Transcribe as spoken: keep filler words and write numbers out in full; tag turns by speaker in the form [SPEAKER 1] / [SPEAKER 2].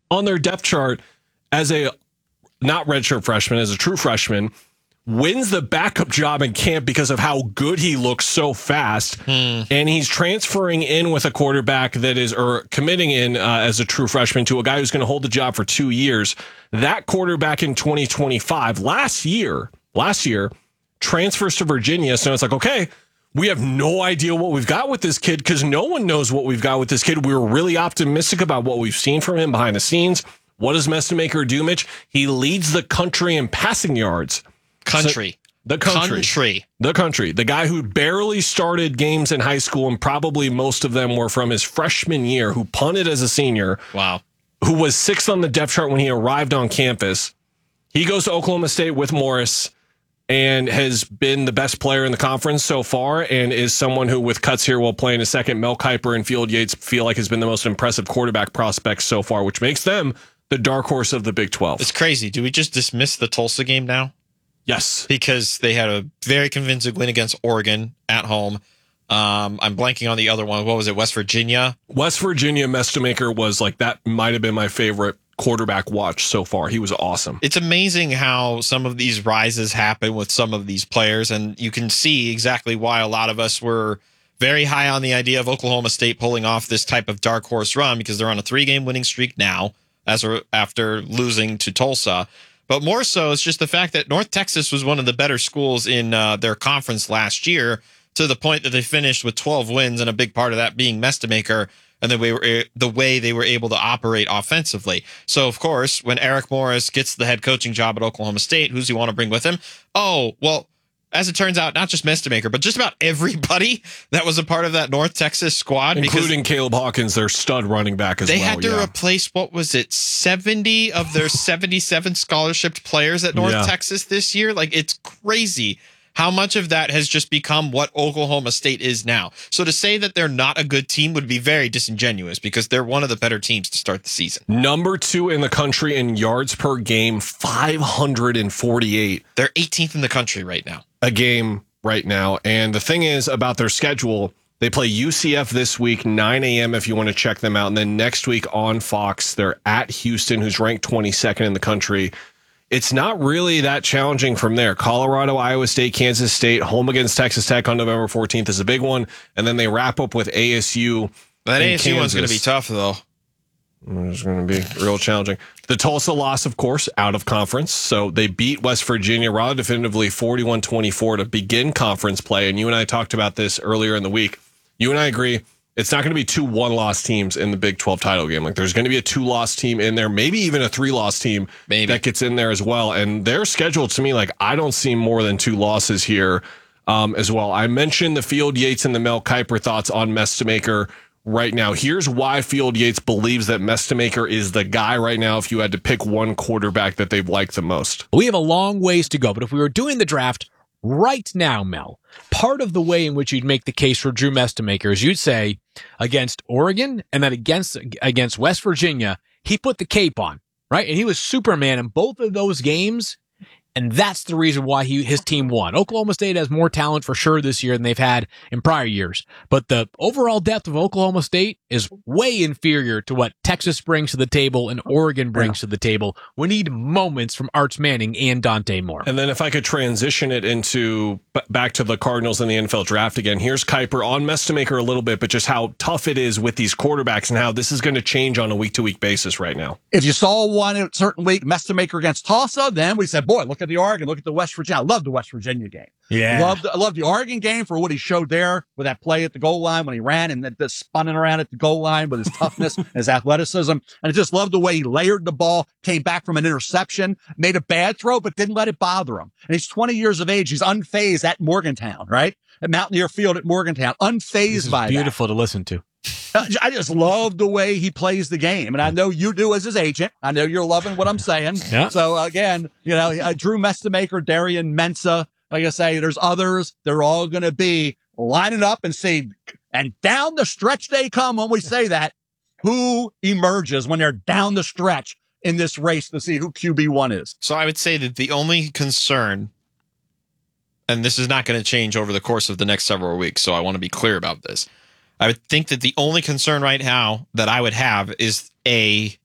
[SPEAKER 1] on their depth chart as a not redshirt freshman, as a true freshman, wins the backup job in camp because of how good he looks so fast.
[SPEAKER 2] Hmm.
[SPEAKER 1] And he's transferring in with a quarterback that is, or committing in uh, as a true freshman to a guy who's going to hold the job for two years. That quarterback in twenty twenty-five, last year, last year, transfers to Virginia. So it's like, okay, we have no idea what we've got with this kid because no one knows what we've got with this kid. We were really optimistic about what we've seen from him behind the scenes. What does Mestemaker do, Mitch? He leads the country in passing yards.
[SPEAKER 2] Country.
[SPEAKER 1] So, the country.
[SPEAKER 2] Country.
[SPEAKER 1] The country. The guy who barely started games in high school, and probably most of them were from his freshman year, who punted as a senior.
[SPEAKER 2] Wow.
[SPEAKER 1] Who was sixth on the depth chart when he arrived on campus. He goes to Oklahoma State with Morris and has been the best player in the conference so far, and is someone who, with cuts here while playing a second, Mel Kiper and Field Yates feel like has been the most impressive quarterback prospects so far, which makes them the dark horse of the Big twelve.
[SPEAKER 2] It's crazy. Do we just dismiss the Tulsa game now?
[SPEAKER 1] Yes.
[SPEAKER 2] Because they had a very convincing win against Oregon at home. Um, I'm blanking on the other one. What was it? West Virginia?
[SPEAKER 1] West Virginia, Mestemaker was like, that might have been my favorite quarterback watch so far. He was awesome.
[SPEAKER 2] It's amazing how some of these rises happen with some of these players, and you can see exactly why a lot of us were very high on the idea of Oklahoma State pulling off this type of dark horse run, because they're on a three-game winning streak now as a, after losing to Tulsa. But more so, it's just the fact that North Texas was one of the better schools in uh, their conference last year, to the point that they finished with twelve wins, and a big part of that being Mestemaker and the way, were, the way they were able to operate offensively. So, of course, when Eric Morris gets the head coaching job at Oklahoma State, who's he want to bring with him? Oh, well, as it turns out, not just Mestemaker, but just about everybody that was a part of that North Texas squad.
[SPEAKER 1] Including Caleb Hawkins, their stud running back as
[SPEAKER 2] they
[SPEAKER 1] well.
[SPEAKER 2] They had to
[SPEAKER 1] yeah.
[SPEAKER 2] replace, what was it, seventy of their seventy-seven scholarship players at North
[SPEAKER 1] yeah.
[SPEAKER 2] Texas this year? Like, it's crazy how much of that has just become what Oklahoma State is now. So to say that they're not a good team would be very disingenuous, because they're one of the better teams to start the season.
[SPEAKER 1] Number two in the country in yards per game, five hundred forty-eight.
[SPEAKER 2] They're eighteenth in the country right now.
[SPEAKER 1] A game right now. And the thing is about their schedule, they play U C F this week, nine a.m. if you want to check them out. And then next week on Fox, they're at Houston, who's ranked twenty-second in the country. It's not really that challenging from there. Colorado, Iowa State, Kansas State, home against Texas Tech on November fourteenth is a big one. And then they wrap up with A S U.
[SPEAKER 2] That A S U one's going to be tough, though.
[SPEAKER 1] It's going to be real challenging. The Tulsa loss, of course, out of conference. So they beat West Virginia rather definitively forty-one twenty-four to begin conference play. And you and I talked about this earlier in the week. You and I agree it's not going to be two one-loss teams in the Big twelve title game. Like, there's going to be a two-loss team in there, maybe even a three-loss team
[SPEAKER 2] maybe.
[SPEAKER 1] that gets in there as well. And their schedule, to me, like, I don't see more than two losses here um, as well. I mentioned the Field Yates and the Mel Kiper thoughts on Mestemaker right now. Here's why Field Yates believes that Mestemaker is the guy right now if you had to pick one quarterback that they've liked the most.
[SPEAKER 3] We have a long ways to go, but if we were doing the draft right now, Mel, part of the way in which you'd make the case for Drew Mestemaker is you'd say against Oregon and then against against West Virginia, he put the cape on, right? And he was Superman in both of those games. And that's the reason why he his team won. Oklahoma State has more talent for sure this year than they've had in prior years. But the overall depth of Oklahoma State is way inferior to what Texas brings to the table and Oregon brings yeah. to the table. We need moments from Arch Manning and Dante Moore.
[SPEAKER 1] And then if I could transition it into back to the Cardinals in the N F L draft again, here's Kiper on Mestemaker a little bit, but just how tough it is with these quarterbacks and how this is going to change on a week-to-week basis right now.
[SPEAKER 4] If you saw one a certain week, Mestemaker against Tulsa, then we said, boy, look at the Oregon, look at the West Virginia. I love the West Virginia game.
[SPEAKER 3] Yeah.
[SPEAKER 4] Loved, I love the Oregon game for what he showed there with that play at the goal line when he ran and the, the spinning around at the goal line with his toughness and his athleticism. And I just loved the way he layered the ball, came back from an interception, made a bad throw, but didn't let it bother him. And he's twenty years of age. He's unfazed at Morgantown, right? At Mountaineer Field at Morgantown. Unfazed by that.
[SPEAKER 3] Beautiful to listen to.
[SPEAKER 4] I just love the way he plays the game. And I know you do as his agent. I know you're loving what I'm saying.
[SPEAKER 3] Yeah.
[SPEAKER 4] So again, you know, uh, Drew Mestemaker, Darian Mensah, like I say, there's others. They're all going to be lining up and see, and down the stretch they come when we say that, who emerges when they're down the stretch in this race to see who Q B one is.
[SPEAKER 2] So I would say that the only concern, and this is not going to change over the course of the next several weeks, so I want to be clear about this. I would think that the only concern right now that I would have is, A,